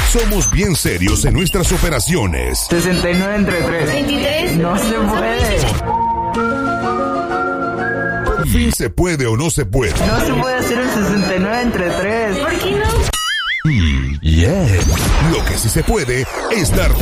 Somos bien serios en nuestras operaciones. 69 entre 3. 23. No se puede. Por fin se puede o no se puede. No se puede hacer el 69 entre 3. ¿Por qué no? Lo que sí se puede es darte